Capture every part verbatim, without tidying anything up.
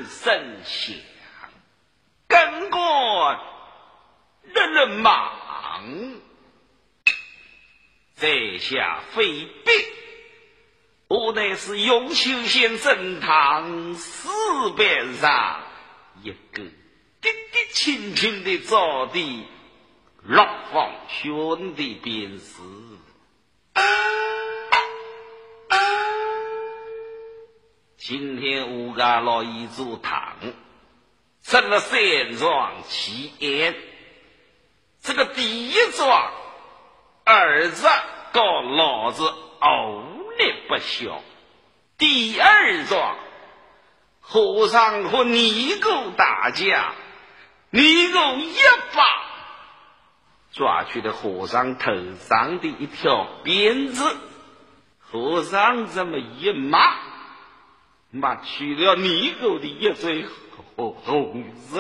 声响，跟我人人忙，在下非必，我乃是永秋县正堂四边上一个滴滴清清的早地六方兄弟便是。今天吴家老一座堂成了三桩其言，这个第一桩儿子告老子偶力不小，第二桩和尚和尼姑打架，尼姑一把抓去了和尚头上的一条鞭子，和尚这么一骂，骂去了尼姑的一嘴红子。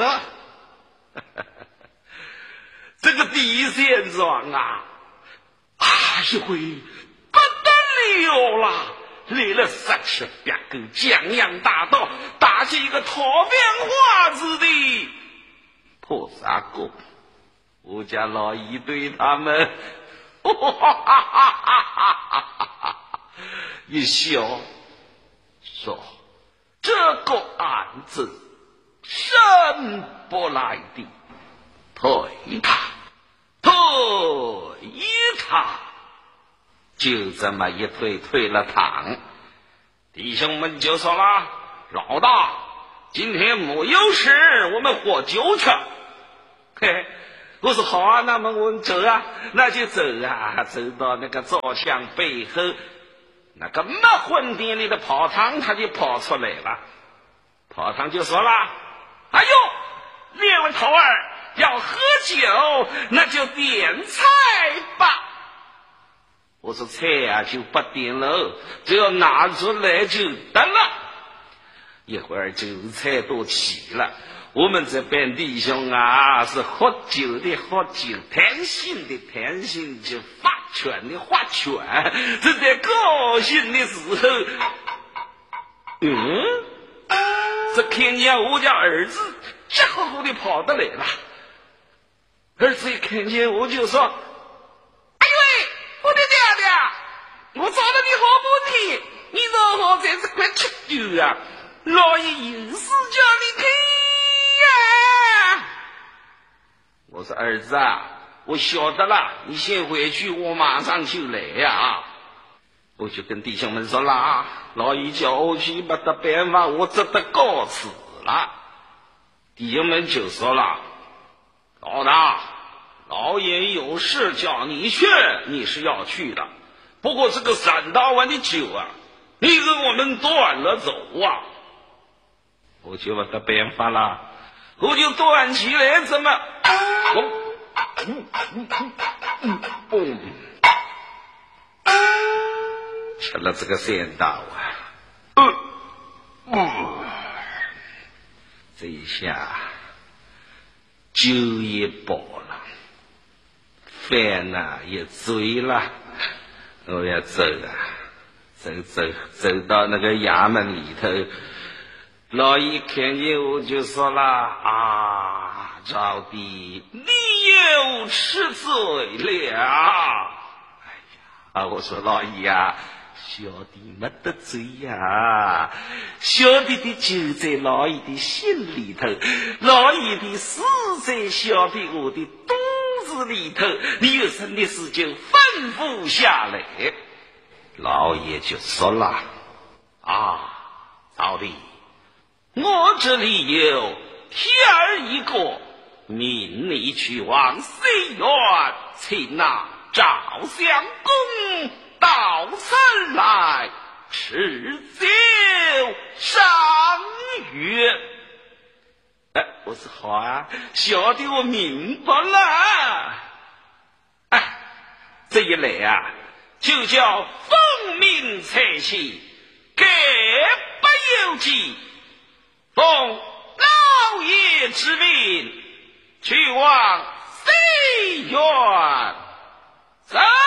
这个第三桩啊，哎呦喂，不得了了，来了三十八个江洋大盗，打起一个讨变花子的菩萨公。我家老一对他们一笑说，这个案子审不来的，推他推他，就这么一推推了堂。弟兄们就说了，老大今天没有事，我们喝酒去。嘿，我说好啊，那么我们走啊，那就走啊，走到那个灶墙背后，那个没混店里的跑堂他就跑出来了。跑堂就说了，哎呦，两位头儿要喝酒，那就点菜吧。我说菜啊就不点了，只要拿出来就得了。一会儿酒菜都齐了，我们这边弟兄啊，是喝酒的喝酒，谈心的谈心，就发拳的发拳。这在高兴的时候，嗯，这看见我家儿子急呼呼的跑得来了。儿子一看见我就说，哎呦喂，我的爹爹，我找了你好半天，你如何在这块吃酒啊？老爷有事叫你听呀。我说儿子啊，我晓得了，你先回去，我马上就来呀。我就跟弟兄们说了，老爷叫我去，没得办法，我只得告辞了。弟兄们就说了，老大，老爷有事叫你去，你是要去的，不过这个三大碗的酒啊，你给我们端了走啊。我就没得办法了，我就端起来，怎么嘣嘣吃了这个三大碗。嗯嗯，这一下酒也饱了，饭呢也醉了，我要走啊，走走走到那个衙门里头。老爷看见我就说了，啊，招弟，你又吃醉了。哎呀，我说老爷啊，小弟没得罪呀，小弟的酒在老爷的心里头，老爷的死在小弟我的肚子里头，你有什么事就吩咐下来。老爷就说了，啊，招弟，我这里有帖儿一个，命你去往西园，请那赵相公到城来吃酒赏月。哎，我说好啊，小弟我明白了。哎，这一来啊，就叫奉命差遣，给不由己，奉老爷之命，去往西园。走。